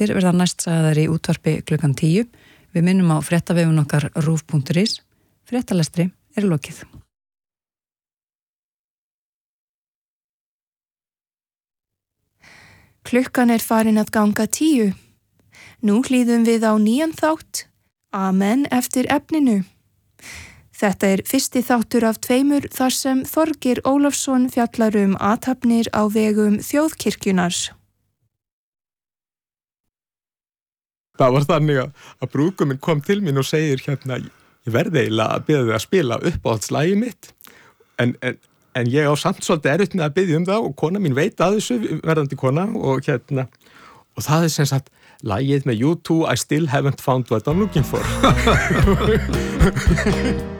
fréttir verða næst sagðar í útvarpi klukkan 10. Við minnum á fréttavefun okkar rúv.is. Fréttalestri er lokið. Klukkan er farin að ganga 10. Nú hlýðum við á nýjan þátt, Amen eftir efninu. Þetta er fyrsti þáttur af 2 þar sem Þorgeir Ólafsson fjallar athafnir á vegum þjóðkirkjunnar. Það var þannig að brúðguminn kom til mín og segir hérna, ég verði eiginlega að biðja þig að spila uppáhaldslagið mitt, en ég á samt svolítið erfitt með að biðja það og kona mín veit að þessu, verðandi kona, og það er sem sagt lagið með U2, I still haven't found what I'm looking for.